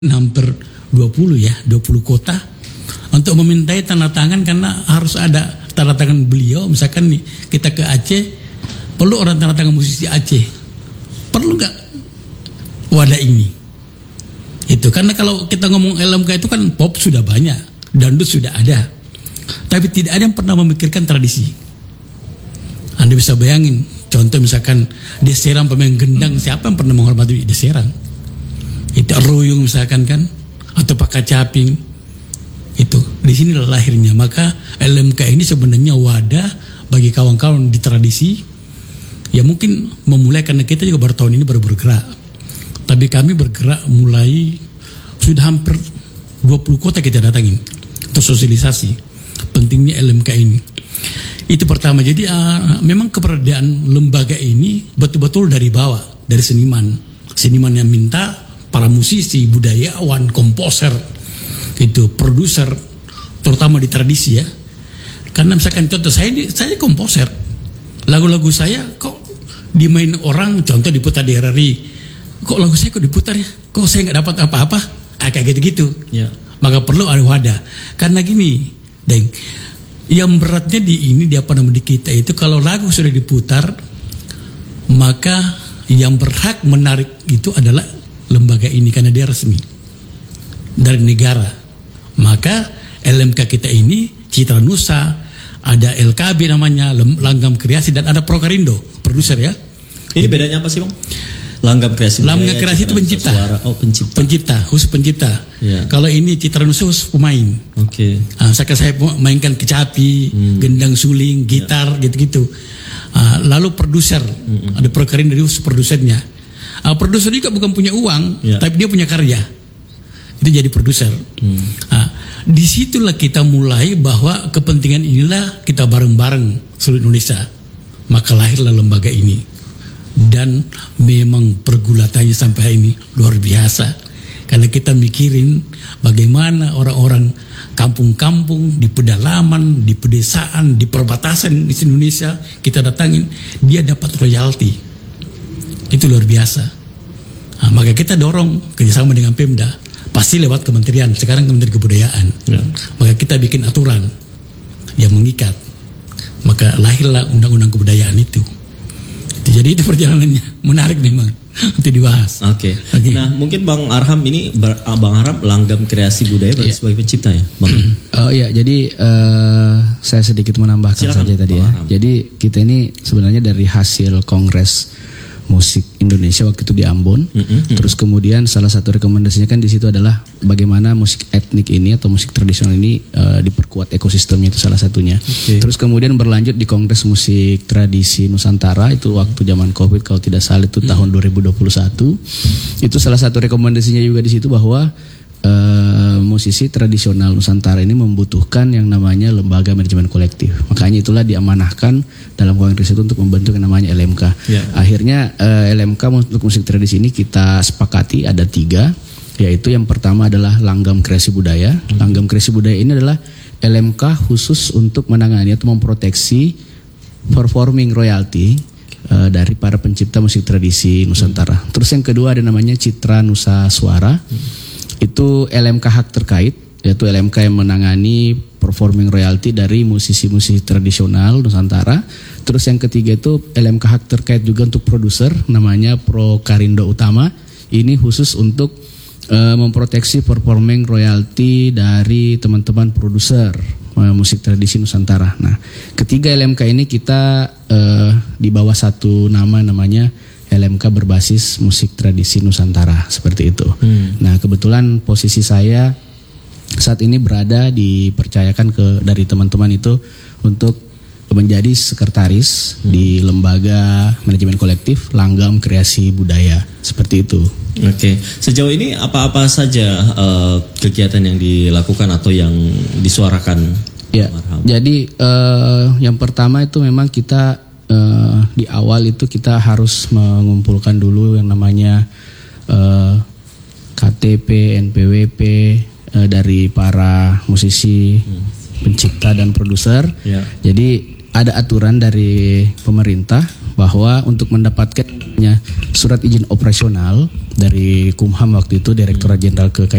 hampir 20 kota untuk memintai tanda tangan, karena harus ada tanda tangan beliau. Misalkan nih kita ke Aceh, perlu orang tanda tangan musisi Aceh, perlu nggak wadah ini? Itu karena kalau kita ngomong LMK itu kan pop sudah banyak, dangdut sudah ada, tapi tidak ada yang pernah memikirkan tradisi. Anda bisa bayangin, contoh misalkan Deserang pemain gendang, siapa yang pernah menghormati Deserang? Itu Ruyung misalkan kan, atau Pak Caping. Itu di sini lahirnya. Maka LMK ini sebenarnya wadah bagi kawan-kawan di tradisi. Ya mungkin memulai karena kita juga baru tahun ini baru bergerak. Tapi kami bergerak mulai sudah hampir 20 kota kita datangin untuk sosialisasi pentingnya LMK ini. Itu pertama. Jadi memang keberadaan lembaga ini betul-betul dari bawah, dari seniman. Seniman yang minta, para musisi, budayawan, komposer, itu produser, terutama di tradisi ya. Karena misalkan contoh saya komposer, lagu-lagu saya kok dimain orang, contoh diputar di RRI, kok lagu saya kok diputar ya, kok saya nggak dapat apa-apa, kayak gitu-gitu. Ya. Maka perlu ada wadah. Karena gini, Deng, yang beratnya di kita itu kalau lagu sudah diputar, maka yang berhak menarik itu adalah lembaga ini karena dia resmi dari negara. Maka LMK kita ini Citra Nusa, ada LKB namanya, Langgam Kreasi, dan ada Prokarindo, produser ya. Ini bedanya apa sih, Bang? Langgam Kreasi. Langgam Kreasi itu pencipta. Pencipta, khusus pencipta. Ya. Kalau ini Citra Nusa khusus pemain. Oke. Saya mainkan kecapi, gendang suling, gitar, gitu-gitu. Lalu produser, ada Prokarindo, dia khusus produsernya. Produser juga bukan punya uang, tapi dia punya karya. Itu jadi produser. Disitulah kita mulai bahwa kepentingan inilah kita bareng-bareng seluruh Indonesia. Maka lahirlah lembaga ini. Dan memang pergulatannya sampai hari ini luar biasa. Karena kita mikirin bagaimana orang-orang kampung-kampung, di pedalaman, di pedesaan, di perbatasan di Indonesia, kita datangin, dia dapat royalti. Itu luar biasa. Maka kita dorong kerjasama dengan Pemda, pasti lewat kementerian, sekarang Kementerian Kebudayaan. Maka kita bikin aturan yang mengikat. Maka lahirlah Undang-Undang Kebudayaan itu. Jadi itu perjalanannya menarik memang untuk dibahas. Oke. Nah mungkin Bang Arham ini, Bang Arham Langgam Kreasi Budaya berarti sebagai pencipta ya, Bang? Oh iya, jadi saya sedikit menambahkan saja tadi ya. Arham. Jadi kita ini sebenarnya dari hasil Kongres Musik Indonesia waktu itu di Ambon. Terus kemudian salah satu rekomendasinya kan di situ adalah bagaimana musik etnik ini atau musik tradisional ini diperkuat ekosistemnya, itu salah satunya. Terus kemudian berlanjut di Kongres Musik Tradisi Nusantara itu waktu zaman Covid kalau tidak salah itu tahun 2021. Itu salah satu rekomendasinya juga di situ bahwa musisi tradisional Nusantara ini membutuhkan yang namanya lembaga manajemen kolektif. Makanya itulah diamanahkan dalam kongres itu untuk membentuk yang namanya LMK. Akhirnya LMK untuk musik tradisi ini kita sepakati ada 3, yaitu yang pertama adalah Langgam Kreasi Budaya. Langgam Kreasi Budaya ini adalah LMK khusus untuk menangani atau memproteksi performing royalty dari para pencipta musik tradisi Nusantara. Terus yang kedua ada namanya Citra Nusa Suara. Itu LMK hak terkait, yaitu LMK yang menangani performing royalty dari musisi-musisi tradisional Nusantara. Terus yang ketiga itu LMK hak terkait juga untuk produser, namanya Prokarindo Utama. Ini khusus untuk memproteksi performing royalty dari teman-teman produser musik tradisi Nusantara. Nah, ketiga LMK ini kita di bawah satu nama, namanya LMK berbasis musik tradisi Nusantara, seperti itu. Nah kebetulan posisi saya saat ini berada dipercayakan dari teman-teman itu untuk menjadi sekretaris di lembaga manajemen kolektif Langgam Kreasi Budaya, seperti itu. Oke, sejauh ini apa-apa saja kegiatan yang dilakukan atau yang disuarakan? Ya, jadi yang pertama itu memang kita di awal itu kita harus mengumpulkan dulu yang namanya KTP, NPWP dari para musisi, pencipta dan produser. Jadi ada aturan dari pemerintah bahwa untuk mendapatkan surat izin operasional dari Kumham waktu itu, Direktorat Jenderal